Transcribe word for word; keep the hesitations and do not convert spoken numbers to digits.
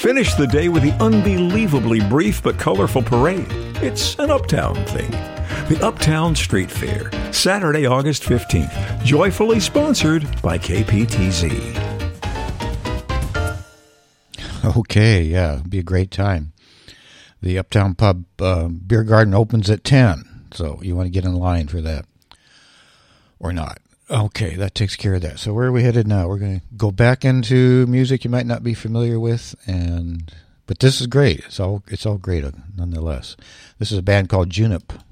Finish the day with the unbelievably brief but colorful parade. It's an Uptown thing. The Uptown Street Fair, Saturday, August fifteenth. Joyfully sponsored by K P T Z. Okay, yeah, it'll be a great time. The Uptown Pub uh, Beer Garden opens at ten, so you want to get in line for that. Or not. Okay, that takes care of that. So where are we headed now? We're going to go back into music you might not be familiar with, and but this is great. It's all it's all great nonetheless. This is a band called Junip.